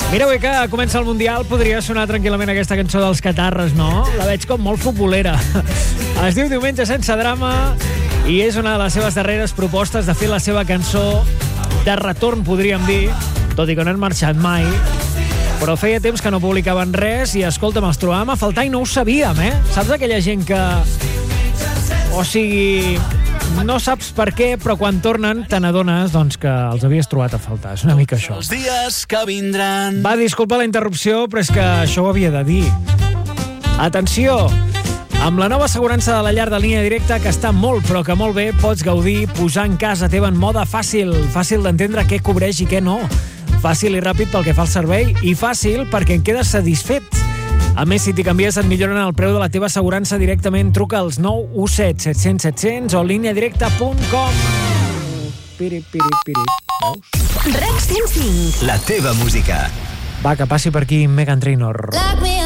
Mira, avui que comença el Mundial podria sonar tranquil·lament aquesta cançó dels Catarres, no? La veig com molt futbolera. Es diu Diumenge sense drama i és una de les seves darreres propostes de fer la seva cançó de retorn, podríem dir, tot i que no han marxat mai. Però feia temps que no publicaven res i, escolta'm, els trobàvem a faltar i no ho sabíem, eh? Saps aquella gent que... O sigui... No saps per què, però quan tornen te n'adones doncs, que els havies trobat a faltar. És una mica això. Els dies que vindran... Va, disculpa la interrupció, però és que això ho havia de dir. Atenció! Amb la nova assegurança de la llar de línia directa, que està molt, però que molt bé, pots gaudir posant casa teva en mode fàcil. Fàcil d'entendre què cobreix i què no. Fàcil i ràpid pel que fa al servei i fàcil perquè en quedes satisfet. A més, si t'hi canvies et milloren el preu de la teva assegurança directament. Truca als 917 700 700 o lineadirecta.com. Piri, piri, piri. Veus? REC 105. La teva música. Va, que passi per aquí Meghan Trainor.